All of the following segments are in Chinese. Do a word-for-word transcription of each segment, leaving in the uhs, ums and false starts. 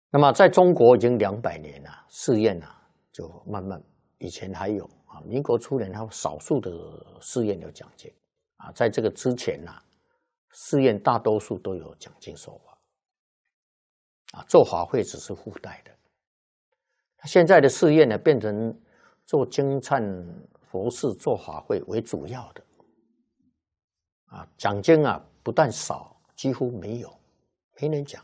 那么在中国已经两百年了，寺院啊就慢慢，以前还有啊，民国初年还有少数的寺院有讲经啊，在这个之前呐、啊，寺院大多数都有讲经说法啊，做法会只是附带的。现在的寺院呢，变成做经忏佛事、做法会为主要的啊，讲经啊不但少，几乎没有，没人讲。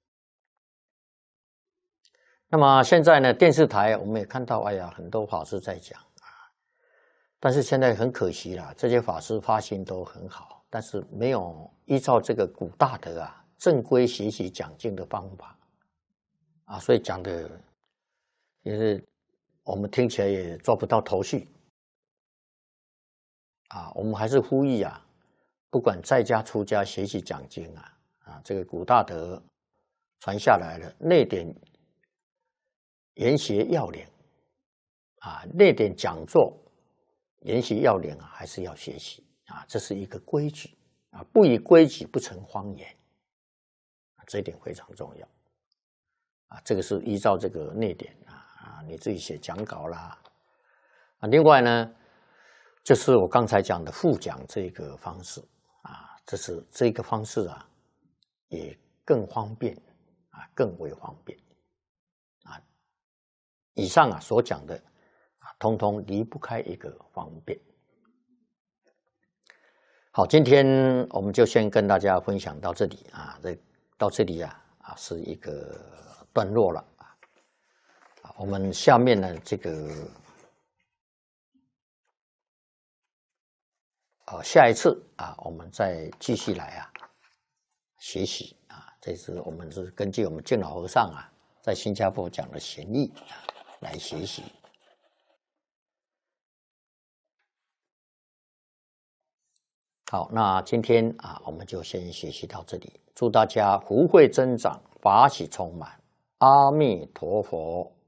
那么现在呢，电视台我们也看到，哎呀，很多法师在讲啊，但是现在很可惜啦，这些法师发心都很好，但是没有依照这个古大德啊正规学习讲经的方法啊，所以讲的也是我们听起来也抓不到头绪啊。我们还是呼吁啊，不管在家出家学习讲经啊，啊，这个古大德传下来的内典。研学要领啊，那点讲座、研学要领啊，还是要学习啊，这是一个规矩啊，不以规矩不成方圆，这一点非常重要啊。这个是依照这个内典啊啊，你自己写讲稿啦啊。另外呢，就是我刚才讲的复讲这个方式啊，这是这个方式啊，也更方便啊，更为方便。以上啊所讲的啊，通通离不开一个方便。好，今天我们就先跟大家分享到这里啊，这到这里啊啊是一个段落了啊。我们下面呢这个呃下一次啊，我们再继续来啊学习啊。这次我们是根据我们净老和尚啊在新加坡讲的贤义啊。来学习。好，那今天啊，我们就先学习到这里。祝大家福慧增长，法喜充满。阿弥陀佛。